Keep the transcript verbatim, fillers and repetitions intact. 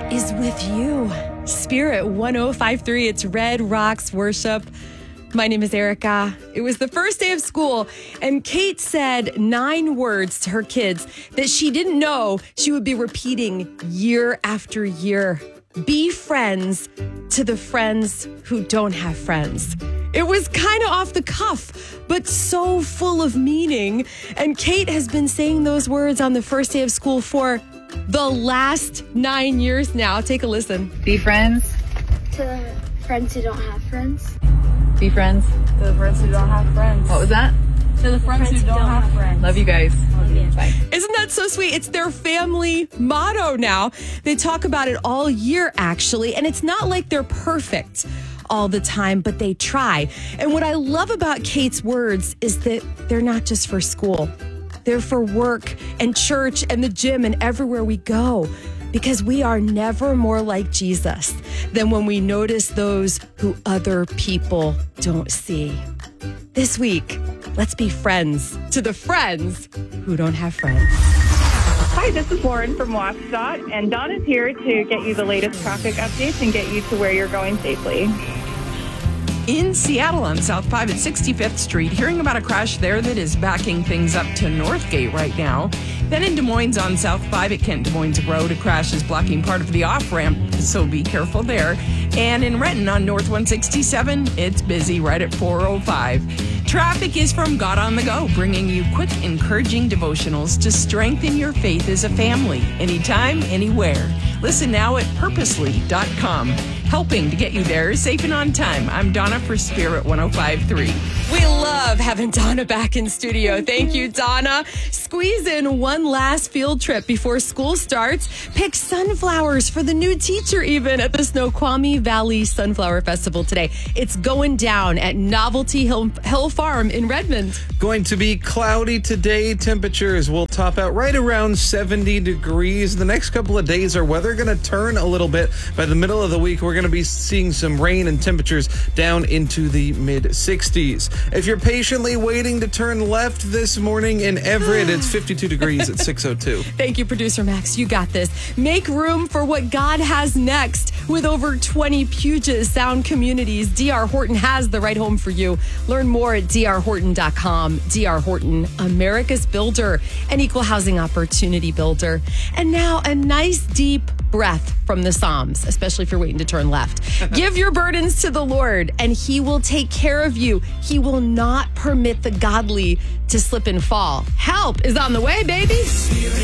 is with you. Spirit one oh five point three, it's Red Rocks Worship. My name is Erica. It was the first day of school, and Kate said nine words to her kids that she didn't know she would be repeating year after year. Be friends to the friends who don't have friends. It was kind of off the cuff, but so full of meaning. And Kate has been saying those words on the first day of school for the last nine years now. Take a listen. Be friends. To the friends who don't have friends. Be friends. To the friends who don't have friends. What was that? To the friends, friends who don't, don't have friends. Love you guys. Love you. Bye. Isn't that so sweet? It's their family motto now. They talk about it all year, actually. And it's not like they're perfect all the time, but they try. And what I love about Kate's words is that they're not just for school. They're for work and church and the gym and everywhere we go. Because we are never more like Jesus than when we notice those who other people don't see. This week, let's be friends to the friends who don't have friends. Hi, this is Lauren from Waukesha, and Dawn is here to get you the latest traffic updates and get you to where you're going safely. In Seattle on South five at sixty-fifth Street, hearing about a crash there that is backing things up to Northgate right now. Then in Des Moines on South five at Kent Des Moines Road, a crash is blocking part of the off-ramp, so be careful there. And in Renton on North one sixty-seven, it's busy right at four oh five. Traffic is from God on the Go, bringing you quick, encouraging devotionals to strengthen your faith as a family, anytime, anywhere. Listen now at purposely dot com. Helping to get you there safe and on time. I'm Donna for Spirit one oh five point three. We love having Donna back in studio. Thank you, Donna. Squeeze in one last field trip before school starts. Pick sunflowers for the new teacher even at the Snoqualmie Valley Sunflower Festival today. It's going down at Novelty Hill, Hill Farm in Redmond. Going to be cloudy today. Temperatures will top out right around seventy degrees. The next couple of days, our weather going to turn a little bit. By the middle of the week, we're going to be seeing some rain and temperatures down into the mid sixties. If you're patiently waiting to turn left this morning in Everett, it's fifty-two degrees at six oh two. Thank you, producer Max. You got this. Make room for what God has next. With over twenty Puget Sound communities, D R Horton has the right home for you. Learn more at d r horton dot com. D R Horton, America's builder, an equal housing opportunity builder. And now a nice deep breath from the Psalms, especially if you're waiting to turn left. Give your burdens to the Lord, and he will take care of you. He will not permit the godly to slip and fall. Help is on the way, baby.